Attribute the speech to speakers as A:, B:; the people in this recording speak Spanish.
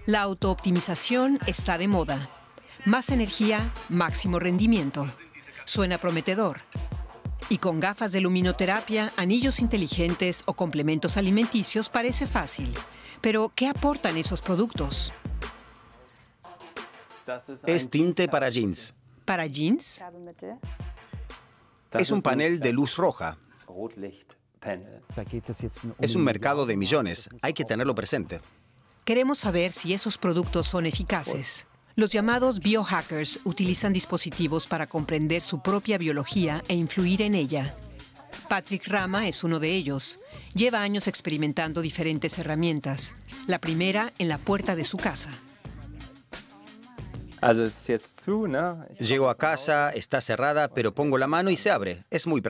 A: La autooptimización está de moda. Más energía, máximo rendimiento. Suena prometedor. Y con gafas de luminoterapia, anillos inteligentes o complementos alimenticios parece fácil. Pero, ¿qué aportan esos productos?
B: Es tinte para jeans.
A: ¿Para jeans?
B: Es un panel de luz roja. Es un mercado de millones. Hay que tenerlo presente.
A: Queremos saber si esos productos son eficaces. Los llamados biohackers utilizan dispositivos para comprender su propia biología e influir en ella. Patrick Rama es uno de ellos. Lleva años experimentando diferentes herramientas. La primera en la puerta de su casa.
B: Llego a casa, está cerrada, pero pongo la mano y se abre. Es muy práctico.